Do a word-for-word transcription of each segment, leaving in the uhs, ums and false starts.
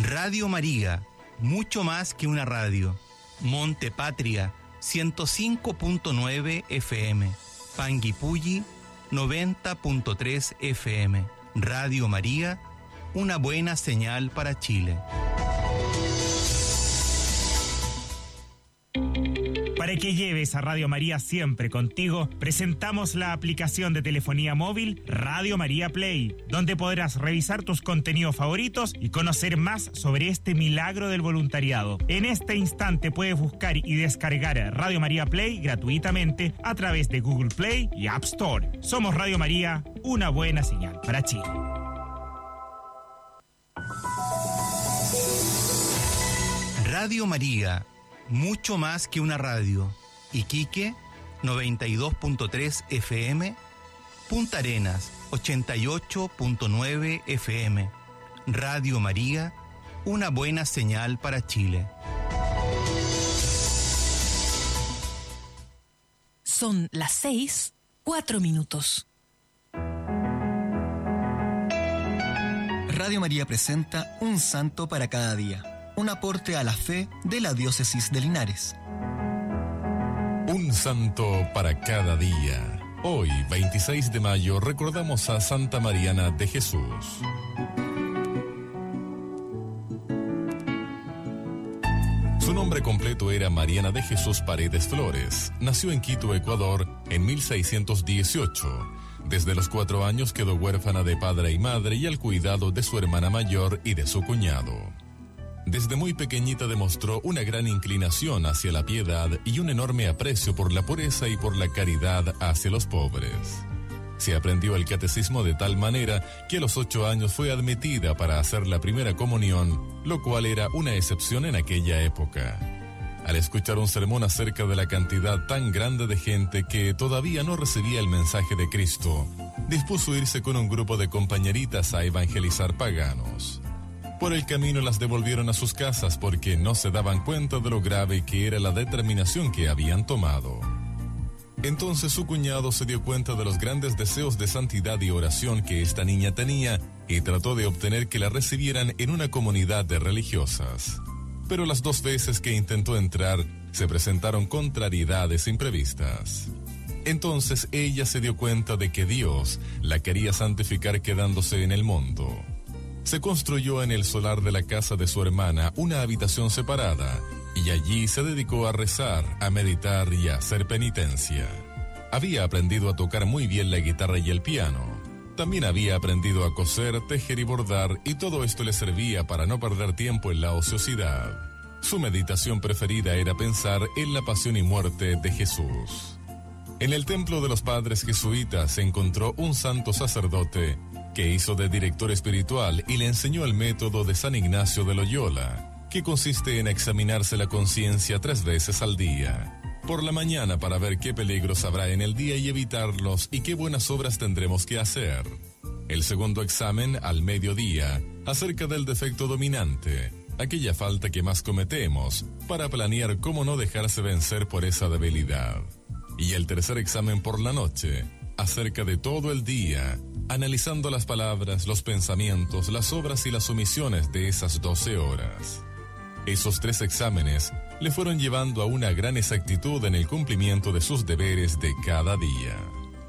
Radio María, mucho más que una radio. Monte Patria, ciento cinco punto nueve F M. Panguipulli, noventa punto tres F M. Radio María, una buena señal para Chile. Para que lleves a Radio María siempre contigo, presentamos la aplicación de telefonía móvil Radio María Play, donde podrás revisar tus contenidos favoritos y conocer más sobre este milagro del voluntariado. En este instante puedes buscar y descargar Radio María Play gratuitamente a través de Google Play y App Store. Somos Radio María, una buena señal para Chile. Radio María, mucho más que una radio. Iquique, noventa y dos punto tres F M. Punta Arenas, ochenta y ocho punto nueve F M. Radio María, una buena señal para Chile. Son las seis, cuatro minutos. Radio María presenta Un Santo para cada día. Un aporte a la fe de la diócesis de Linares. Un santo para cada día. Hoy, veintiséis de mayo, recordamos a Santa Mariana de Jesús. Su nombre completo era Mariana de Jesús Paredes Flores. Nació en Quito, Ecuador, en mil seiscientos dieciocho. Desde los cuatro años quedó huérfana de padre y madre y al cuidado de su hermana mayor y de su cuñado. Desde muy pequeñita demostró una gran inclinación hacia la piedad y un enorme aprecio por la pureza y por la caridad hacia los pobres. Se aprendió el catecismo de tal manera que a los ocho años fue admitida para hacer la primera comunión, lo cual era una excepción en aquella época. Al escuchar un sermón acerca de la cantidad tan grande de gente que todavía no recibía el mensaje de Cristo, dispuso irse con un grupo de compañeritas a evangelizar paganos. Por el camino las devolvieron a sus casas porque no se daban cuenta de lo grave que era la determinación que habían tomado. Entonces su cuñado se dio cuenta de los grandes deseos de santidad y oración que esta niña tenía y trató de obtener que la recibieran en una comunidad de religiosas. Pero las dos veces que intentó entrar, se presentaron contrariedades imprevistas. Entonces ella se dio cuenta de que Dios la quería santificar quedándose en el mundo. Se construyó en el solar de la casa de su hermana una habitación separada y allí se dedicó a rezar, a meditar y a hacer penitencia. Había aprendido a tocar muy bien la guitarra y el piano. También había aprendido a coser, tejer y bordar y todo esto le servía para no perder tiempo en la ociosidad. Su meditación preferida era pensar en la pasión y muerte de Jesús. En el templo de los padres jesuitas se encontró un santo sacerdote que hizo de director espiritual y le enseñó el método de San Ignacio de Loyola, que consiste en examinarse la conciencia tres veces al día. Por la mañana para ver qué peligros habrá en el día y evitarlos y qué buenas obras tendremos que hacer. El segundo examen al mediodía, acerca del defecto dominante, aquella falta que más cometemos, para planear cómo no dejarse vencer por esa debilidad. Y el tercer examen por la noche, acerca de todo el día, analizando las palabras, los pensamientos, las obras y las omisiones de esas doce horas. Esos tres exámenes le fueron llevando a una gran exactitud en el cumplimiento de sus deberes de cada día.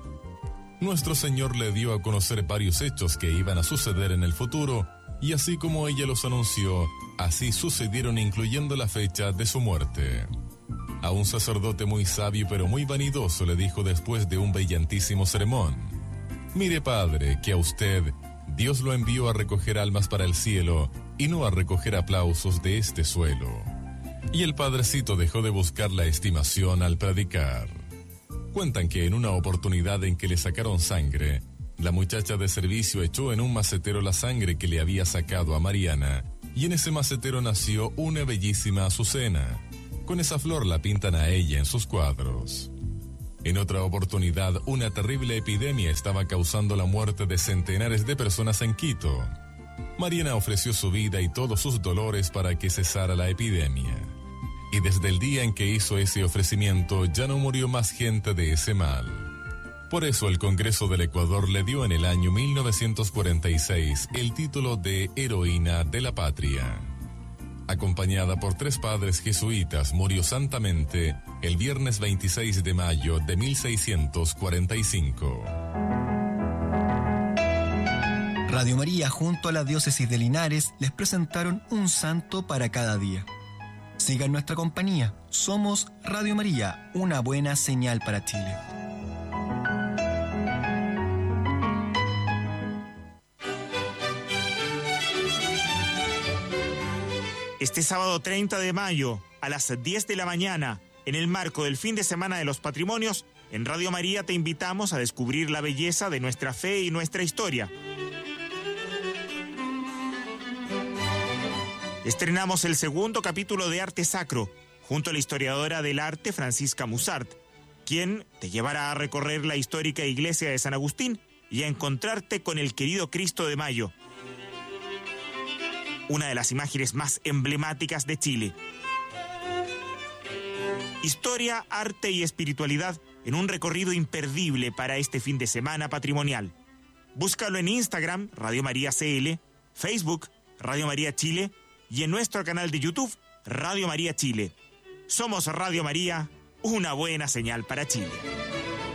Nuestro Señor le dio a conocer varios hechos que iban a suceder en el futuro, y así como ella los anunció, así sucedieron, incluyendo la fecha de su muerte. A un sacerdote muy sabio pero muy vanidoso le dijo después de un brillantísimo sermón: «Mire, padre, que a usted Dios lo envió a recoger almas para el cielo y no a recoger aplausos de este suelo». Y el padrecito dejó de buscar la estimación al predicar. Cuentan que en una oportunidad en que le sacaron sangre, la muchacha de servicio echó en un macetero la sangre que le había sacado a Mariana, y en ese macetero nació una bellísima azucena. Con esa flor la pintan a ella en sus cuadros. En otra oportunidad, una terrible epidemia estaba causando la muerte de centenares de personas en Quito. Mariana ofreció su vida y todos sus dolores para que cesara la epidemia. Y desde el día en que hizo ese ofrecimiento, ya no murió más gente de ese mal. Por eso el Congreso del Ecuador le dio en el año mil novecientos cuarenta y seis el título de Heroína de la Patria. Acompañada por tres padres jesuitas, murió santamente el viernes veintiséis de mayo de mil seiscientos cuarenta y cinco. Radio María junto a la diócesis de Linares les presentaron un santo para cada día. Sigan nuestra compañía. Somos Radio María, una buena señal para Chile. Este sábado treinta de mayo, a las diez de la mañana, en el marco del fin de semana de los patrimonios, en Radio María te invitamos a descubrir la belleza de nuestra fe y nuestra historia. Estrenamos el segundo capítulo de Arte Sacro, junto a la historiadora del arte Francisca Musart, quien te llevará a recorrer la histórica iglesia de San Agustín y a encontrarte con el querido Cristo de Mayo, una de las imágenes más emblemáticas de Chile. Historia, arte y espiritualidad en un recorrido imperdible para este fin de semana patrimonial. Búscalo en Instagram, Radio María C L, Facebook, Radio María Chile, y en nuestro canal de YouTube, Radio María Chile. Somos Radio María, una buena señal para Chile.